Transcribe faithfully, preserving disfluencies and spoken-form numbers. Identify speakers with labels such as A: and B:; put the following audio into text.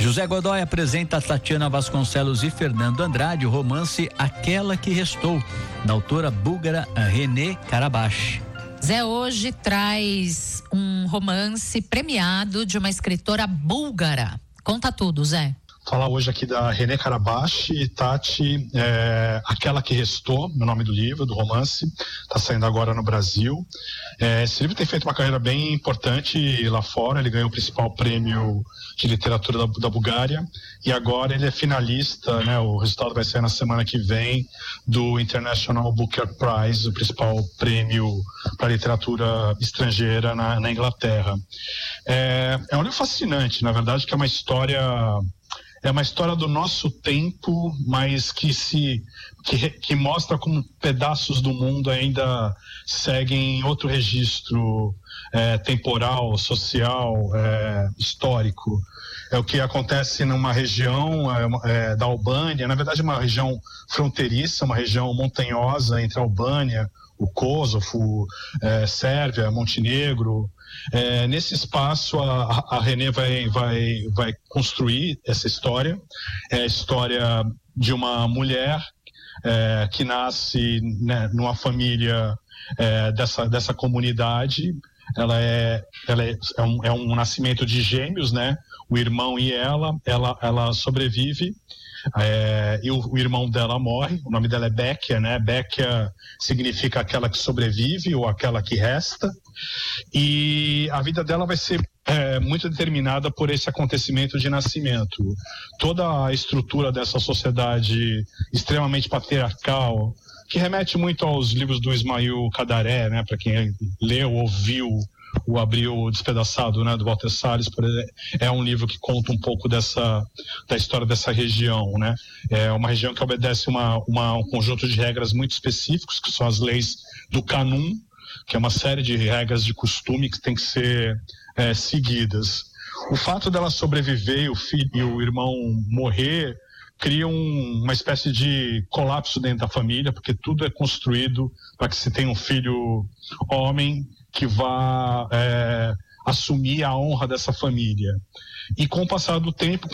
A: José Godoy apresenta Tatiana Vasconcelos e Fernando Andrade o romance Aquela que Restou, da autora búlgara Renê Karabach.
B: Zé hoje traz um romance premiado de uma escritora búlgara. Conta tudo, Zé.
C: Falar hoje aqui da Renê Karabach. Tati, é, Aquela que Restou, meu nome do livro, do romance, está saindo agora no Brasil. É, esse livro tem feito uma carreira bem importante lá fora. Ele ganhou o principal prêmio de literatura da, da Bulgária e agora ele é finalista, né? O resultado vai sair na semana que vem do International Booker Prize, o principal prêmio para literatura estrangeira na, na Inglaterra. É, é um livro fascinante, na verdade, que é uma história É uma história do nosso tempo, mas que se que, que mostra como pedaços do mundo ainda seguem outro registro é, temporal, social, é, histórico. É o que acontece numa região é, é, da Albânia, na verdade uma região fronteiriça, uma região montanhosa entre a Albânia, o Kosovo, é, Sérvia, Montenegro. É, nesse espaço a, a Renê vai, vai, vai construir essa história. É a história de uma mulher é, que nasce, né, numa família é, dessa, dessa comunidade. Ela é, ela é, é, um, é um nascimento de gêmeos, né? O irmão e ela, ela, ela sobrevive. É, e o, o irmão dela morre. O nome dela é Bekia, né? Bekia significa aquela que sobrevive ou aquela que resta, e a vida dela vai ser é, muito determinada por esse acontecimento de nascimento. Toda a estrutura dessa sociedade extremamente patriarcal, que remete muito aos livros do Ismail Qadaré, né? Para quem leu, ouviu o Abril Despedaçado, né, do Walter Salles, é um livro que conta um pouco dessa, da história dessa região, né? É uma região que obedece uma, uma, um conjunto de regras muito específicos, que são as leis do Kanun, que é uma série de regras de costume que tem que ser é, seguidas. O fato dela sobreviver e o filho e o irmão morrer cria um, uma espécie de colapso dentro da família, porque tudo é construído para que se tenha um filho homem que vá é, assumir a honra dessa família. E com o passar do tempo,